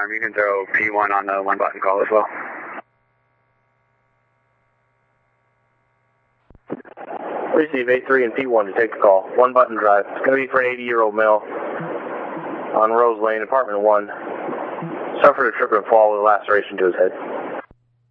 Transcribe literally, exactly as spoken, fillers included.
alarm. You can throw P one on the one button call as well. Receive A three and P one to take the call. One button drive. It's going to be for an eighty-year-old male on Rose Lane, apartment one. Suffered a trip and fall with a laceration to his head.